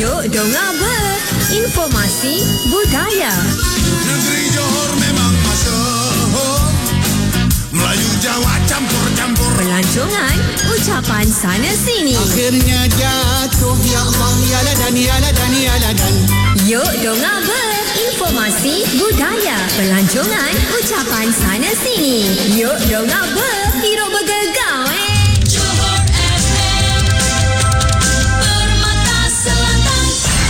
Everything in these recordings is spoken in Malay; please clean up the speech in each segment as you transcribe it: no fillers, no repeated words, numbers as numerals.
Yuk dengar ber. Informasi budaya. Negeri Johor memang masyhur, Melayu Jawa campur-campur. Pelancongan, ucapan sana sini. Akhirnya jatuh, ya Allah, ya ladan, ya ladan, ya ladan. Yuk dengar ber. Informasi budaya. Pelancongan, ucapan sana sini. Yuk dengar ber. Hidup bergegau Johor FM, Permata Selatan.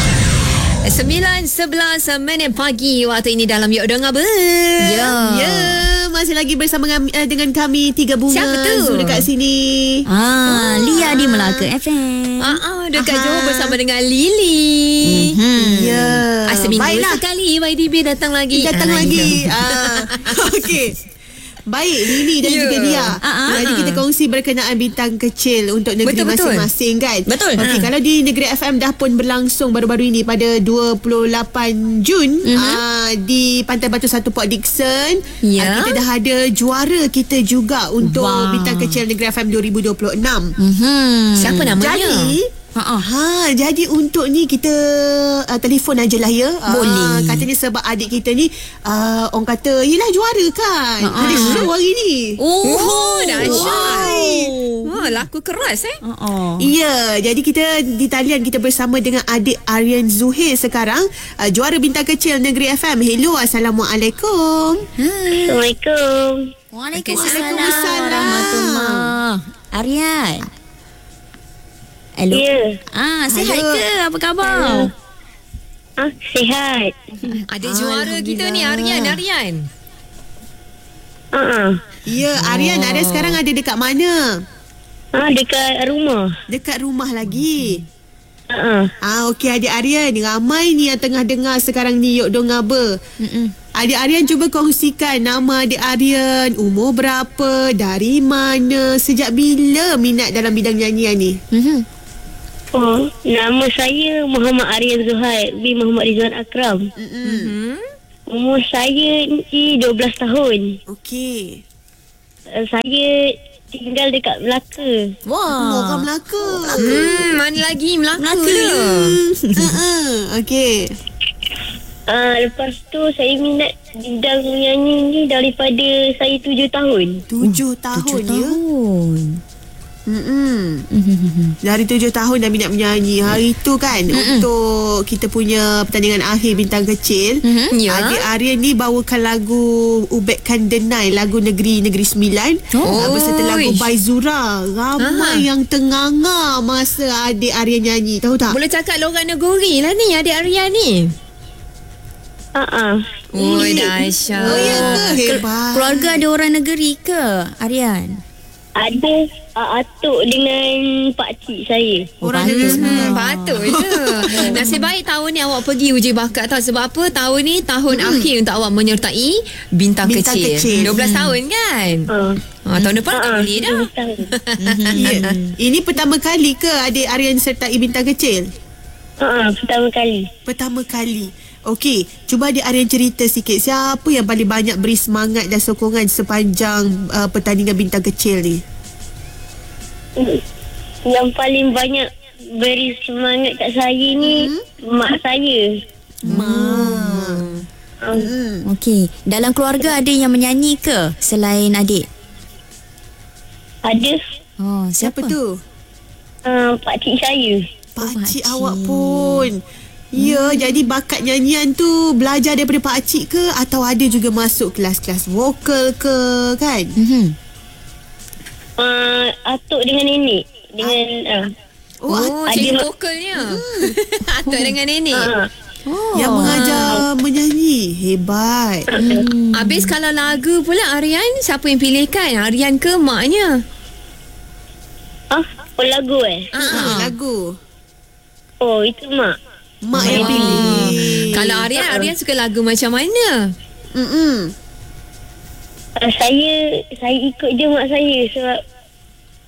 9:11 minit pagi waktu ini dalam Yuk Dengar Ber. Ya, masih lagi bersama dengan kami Tiga Bunga. Siapa tu? Zul dekat sini. Lia di Melaka FM. Dekat Johor bersama dengan Lily. Ya. Seminggu Baiklah. sekali YDB datang lagi. Okey. Baik, Lily dan juga Dia. Jadi kita kongsi berkenaan bintang kecil untuk negeri Betul. masing-masing kan. Betul. Okey, kalau di Negeri FM dah pun berlangsung baru-baru ini pada 28 Jun di Pantai Batu 1 Port Dickson. Ya. Kita dah ada juara kita juga untuk Wow. bintang kecil Negeri FM 2026. Siapa namanya? Jadi untuk ni kita telefon ajalah ya. Boleh. Katanya sebab adik kita ni orang kata yelah juara kan. Ada show hari ni. Dahsyat. Laku keras Ya, jadi kita di talian kita bersama dengan adik Aryan Zuhair sekarang, juara bintang kecil Negeri FM. Hello, Assalamualaikum. Assalamualaikum. Waalaikumsalam Warahmatullahi. Aryan. Hello. Ya. Sihat Hello. ke? Apa khabar? Sihat. Ada juara kita ni Aryan. Ya, Aryan ada sekarang ada dekat mana? Dekat rumah. Dekat rumah lagi. Okey adik Aryan, ramai ni yang tengah dengar sekarang ni Yuk Dengar Ber. Adik Aryan cuba kongsikan nama adik Aryan, umur berapa, dari mana, sejak bila minat dalam bidang nyanyian ni? Nama saya Muhammad Aryan Zuhair bin Muhammad Rizwan Akram. Umur saya ni 12 tahun. Okey. Saya tinggal dekat Melaka. Orang Melaka. Mana lagi Melaka Okey. Lepas tu saya minat bidang menyanyi ni daripada saya 7 tahun. 7 tahun ya. Dari 7 tahun dah minat menyanyi. Hari tu kan untuk kita punya pertandingan akhir bintang kecil, Ya. adik Aryan ni bawakan lagu Ubekkan Denai, lagu Negeri Sembilan, beserta lagu Baizura. Ramai yang tenganga masa adik Aryan nyanyi, tahu tak? Boleh cakap lorak negeri lah ni adik Aryan ni. Dahsyat. Oh ya ke? Hebat. Keluarga ada orang negeri ke, Aryan? Ada atuk dengan pakcik saya. Orang Negeri Sembilan. Patut je. Nasib baik tahun ni awak pergi uji bakat tau. Sebab apa? Tahun ni tahun akhir untuk awak menyertai Bintang Kecil. 12 tahun kan? Tahun depan tak boleh dah. 12 tahun. Ya. Ini pertama kali ke adik Aryan sertai Bintang Kecil? Pertama kali. Okey, cuba adik Aryan cerita sikit siapa yang paling banyak beri semangat dan sokongan sepanjang pertandingan Bintang Kecil ni? Yang paling banyak beri semangat kat saya ni mak saya. Okey. Dalam keluarga ada yang menyanyi ke selain adik? Ada Siapa tu? pakcik saya. Pakcik pakcik. awak pun. Ya, jadi bakat nyanyian tu belajar daripada pakcik ke atau ada juga masuk kelas-kelas vokal ke kan? Atuk dengan nenek. Dengan Cikgu vokalnya. Atuk dengan nenek. yang mengajar menyanyi. Hebat. Habis kalau lagu pula Aryan, siapa yang pilihkan? Aryan ke maknya? lagu Lagu. Itu mak. Mak yang pilih. Kalau Aryan suka lagu macam mana? Saya ikut je mak saya sebab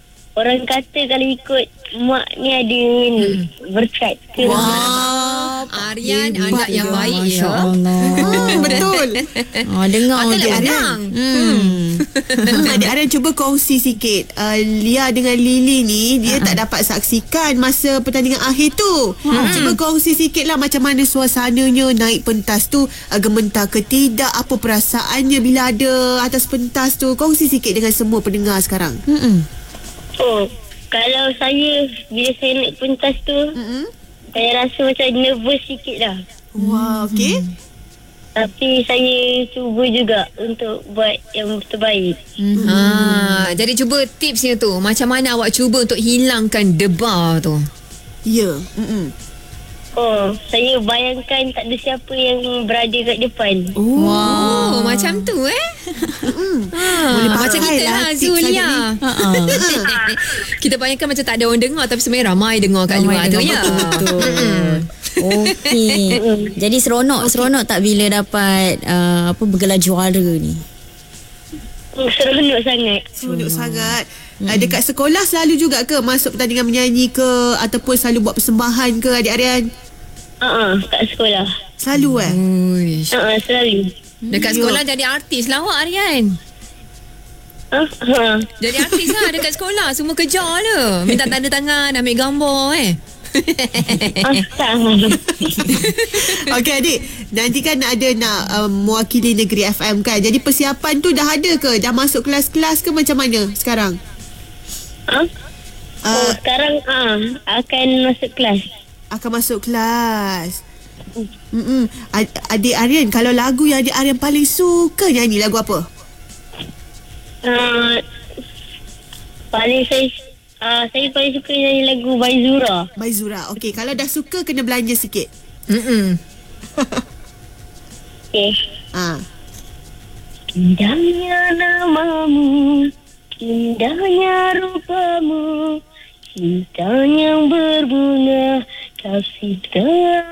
orang kata kalau ikut mak ni ada berkat ke. Aryan anak yang baik Masya ya. Allah. Betul. Dengar Patutlah je senang. Adik Aryan cuba kongsi sikit. Lia dengan Lily ni dia tak dapat saksikan masa pertandingan akhir tu. Cuba kongsi sikit lah macam mana suasananya naik pentas tu. Gementar ke tidak, apa perasaannya bila ada atas pentas tu. Kongsi sikit dengan semua pendengar sekarang. Oh, kalau saya bila saya naik pentas tu, saya rasa macam nervous sikit dah. Wah, okey. Tapi saya cuba juga untuk buat yang terbaik. Jadi cuba tipsnya tu, macam mana awak cuba untuk hilangkan debar tu? Ya. Oh, saya bayangkan tak ada siapa yang berada kat depan. Wow, macam tu macam kita lah Zulia. Kita bayangkan macam tak ada orang dengar, tapi sebenarnya ramai dengar kat luar tu ya. Betul. Okey. Jadi seronok tak bila dapat bergelar juara ni? Seronok sangat. Seronok sangat. Dekat sekolah selalu juga ke masuk pertandingan menyanyi ke ataupun selalu buat persembahan ke Adik Aryan? Kat sekolah. Selalu Selalu. Dekat sekolah jadi artis lah awak Aryan. Jadi artis lah dekat sekolah. Semua kejar le. Minta tanda tangan, ambil gambar Okey adik, nanti kan ada nak mewakili Negeri FM kan. Jadi persiapan tu dah ada ke? Dah masuk kelas-kelas ke macam mana sekarang? Sekarang akan masuk kelas. Akan masuk kelas. Adik Aryan, kalau lagu yang Adik Aryan paling suka nyanyi, lagu apa? Saya paling suka nyanyi lagu Baizura. Baizura. Okey, kalau dah suka kena belanja sikit. Okey. Indahnya namamu, indahnya rupamu, cinta yang berbunga, kasih